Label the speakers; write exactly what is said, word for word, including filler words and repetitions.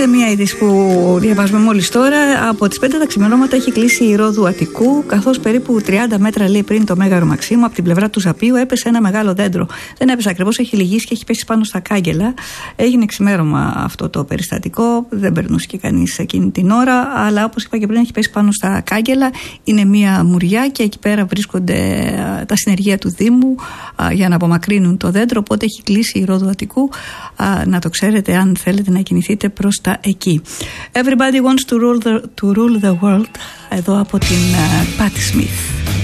Speaker 1: σε μια είδηση που διαβάζουμε μόλις τώρα, από τις πέντε τα ξημερώματα έχει κλείσει η Ρόδου Αττικού, καθώς περίπου τριάντα μέτρα λέει πριν το Μέγαρο Μαξίμου, από την πλευρά του Ζαπίου, έπεσε ένα μεγάλο δέντρο. Δεν έπεσε ακριβώς, έχει λυγίσει και έχει πέσει πάνω στα κάγκελα. Έγινε ξημέρωμα αυτό το περιστατικό, δεν περνούσε και κανείς εκείνη την ώρα, αλλά όπως είπα και πριν, έχει πέσει πάνω στα κάγκελα. Είναι μια μουριά και εκεί πέρα βρίσκονται τα συνεργεία του Δήμου α, για να απομακρύνουν το δέντρο. Οπότε έχει κλείσει η Ρόδου Αττικού. Α, να το ξέρετε, αν θέλετε να κινηθείτε προς τα εκεί. Everybody wants to rule the, to rule the world. Εδώ από την uh, Patti Smith.